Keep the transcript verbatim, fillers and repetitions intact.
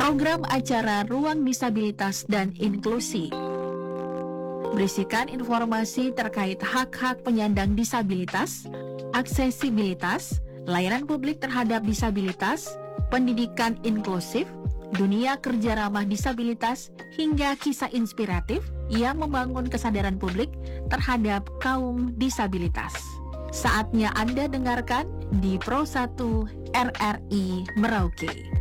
Program acara Ruang Disabilitas dan Inklusi berisikan informasi terkait hak-hak penyandang disabilitas, aksesibilitas, layanan publik terhadap disabilitas, pendidikan inklusif, dunia kerja ramah disabilitas, hingga kisah inspiratif yang membangun kesadaran publik terhadap kaum disabilitas. Saatnya Anda dengarkan di Pro satu R R I Merauke.